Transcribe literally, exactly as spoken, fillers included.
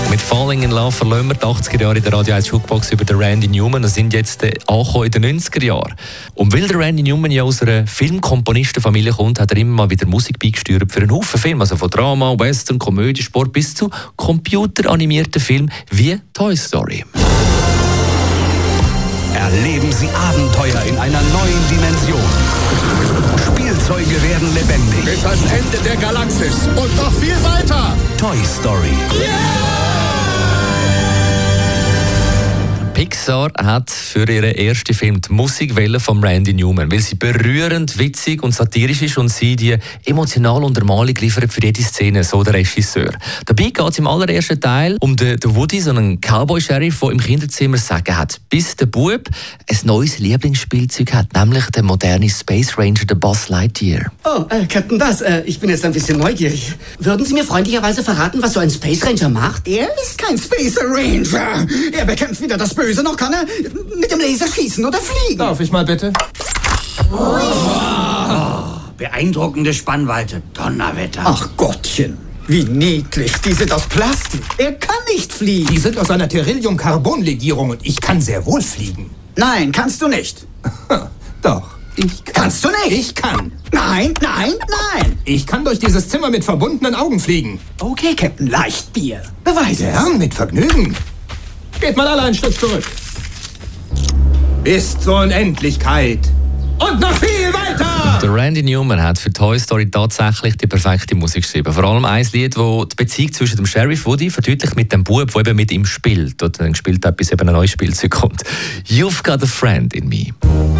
Mit Falling in Love verlassen wir die achtziger Jahre in der Radio eins Jukebox über den Randy Newman. Wir sind jetzt äh, angekommen in den neunziger Jahren. Und weil der Randy Newman ja aus einer Filmkomponistenfamilie kommt, hat er immer mal wieder Musik beigesteuert für einen Haufen Filme. Also von Drama, Western, Komödie, Sport bis zu computeranimierten Filmen wie Toy Story. Erleben Sie Abenteuer in einer neuen Dimension. Spielzeuge werden lebendig. Bis ans Ende der Galaxis und noch viel weiter. Toy Story. Pixar hat für ihren ersten Film die Musikwelle von Randy Newman, weil sie berührend, witzig und satirisch ist und sie die emotionale Untermalung liefert für jede Szene, so der Regisseur. Dabei geht es im allerersten Teil um den, den Woody, so einen Cowboy-Sheriff, der im Kinderzimmer Sagen hat, bis der Bub ein neues Lieblingsspielzeug hat, nämlich der moderne Space Ranger, der Buzz Lightyear. Oh, äh, Captain Buzz, äh, ich bin jetzt ein bisschen neugierig. Würden Sie mir freundlicherweise verraten, was so ein Space Ranger macht? Er ist kein Space Ranger. Er bekämpft weder das Böse, noch kann er mit dem Laser schießen oder fliegen. Darf ich mal bitte? Oh, beeindruckende Spannweite. Donnerwetter. Ach Gottchen, wie niedlich. Die sind aus Plastik. Er kann nicht fliegen. Die sind aus einer Terillium-Carbon-Legierung und ich kann sehr wohl fliegen. Nein, kannst du nicht. Doch, ich kann. Kannst du nicht? Ich kann. Nein, nein, nein. Ich kann durch dieses Zimmer mit verbundenen Augen fliegen. Okay, Captain Leichtbier. Beweise es. Gern, mit Vergnügen. Geht mal alle ein Stück zurück. Bis zur Unendlichkeit. Und noch viel weiter! Der Randy Newman hat für Toy Story tatsächlich die perfekte Musik geschrieben. Vor allem ein Lied, das die Beziehung zwischen dem Sheriff Woody verdeutlicht mit dem Bub, der eben mit ihm spielt. Oder dann gespielt hat, bis eben ein neues Spielzeug kommt. You've got a friend in me.